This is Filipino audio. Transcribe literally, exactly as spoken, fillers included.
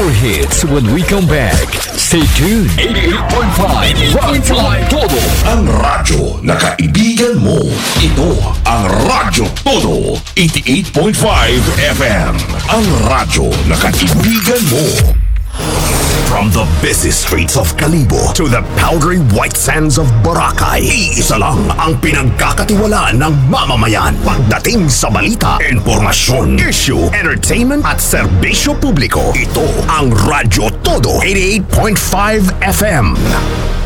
More hits when we come back. Stay tuned. eighty-eight point five Rock Fly Todo. Ang radyo na kaibigan mo. Ito ang Radyo Todo. eighty-eight point five F M. Ang radyo na kaibigan mo. From the busy streets of Kalibo to the powdery white sands of Boracay, iisa lang ang pinagkakatiwalaan ng mamamayan pagdating sa balita, informasyon, issue, entertainment at serbisyo publiko. Ito ang Radyo Todo eighty-eight point five F M.